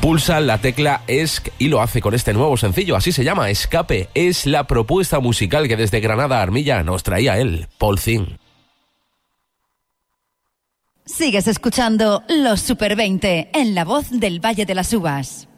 Pulsa la tecla ESC y lo hace con este nuevo sencillo, así se llama, Escape. Es la propuesta musical que desde Granada a Armilla nos traía él, Paul Thing. Sigues escuchando Los Super 20 en La Voz del Valle de las Uvas.